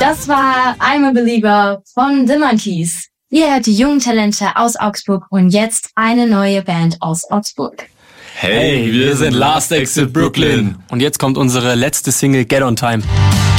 Das war I'm a Believer von The Monkees. Ihr hört die jungen Talente aus Augsburg und jetzt eine neue Band aus Augsburg. Hey, wir sind Last Exit Brooklyn. Und jetzt kommt unsere letzte Single Get On Time.